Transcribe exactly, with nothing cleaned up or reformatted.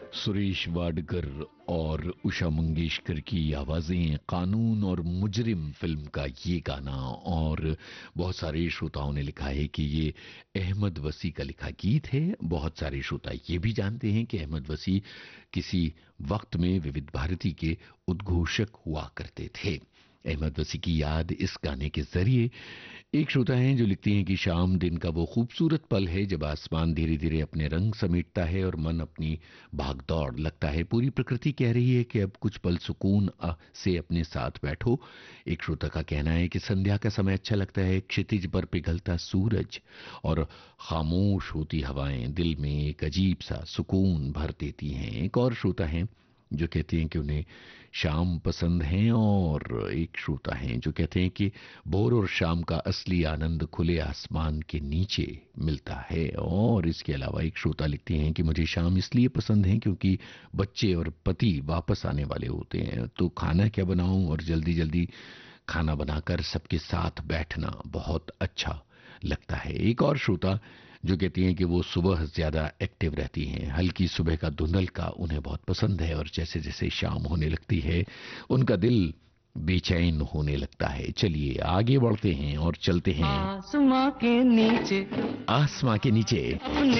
सुरेश वाडकर और उषा मंगेशकर की आवाजें, कानून और मुजरिम फिल्म का ये गाना। और बहुत सारे श्रोताओं ने लिखा है कि ये अहमद वसी का लिखा गीत है। बहुत सारे श्रोता ये भी जानते हैं कि अहमद वसी किसी वक्त में विविध भारती के उद्घोषक हुआ करते थे। अहमद वसी की याद इस गाने के जरिए। एक श्रोता हैं जो लिखती हैं कि शाम दिन का वो खूबसूरत पल है जब आसमान धीरे धीरे अपने रंग समेटता है और मन अपनी भागदौड़ लगता है। पूरी प्रकृति कह रही है कि अब कुछ पल सुकून अ, से अपने साथ बैठो। एक श्रोता का कहना है कि संध्या का समय अच्छा लगता है, क्षितिज पर पिघलता सूरज और खामोश होती हवाएं दिल में एक अजीब सा सुकून भर देती हैं। एक और श्रोता हैं जो कहते हैं कि उन्हें शाम पसंद है, और एक श्रोता हैं जो कहते हैं कि भोर और शाम का असली आनंद खुले आसमान के नीचे मिलता है। और इसके अलावा एक श्रोता लिखते हैं कि मुझे शाम इसलिए पसंद है क्योंकि बच्चे और पति वापस आने वाले होते हैं, तो खाना क्या बनाऊं और जल्दी जल्दी खाना बनाकर सबके साथ बैठना बहुत अच्छा लगता है। एक और श्रोता जो कहती हैं कि वो सुबह ज्यादा एक्टिव रहती हैं, हल्की सुबह का धुंधल का उन्हें बहुत पसंद है, और जैसे जैसे शाम होने लगती है उनका दिल बेचैन होने लगता है। चलिए आगे बढ़ते हैं और चलते हैं आसमां के नीचे आसमां के नीचे। अपने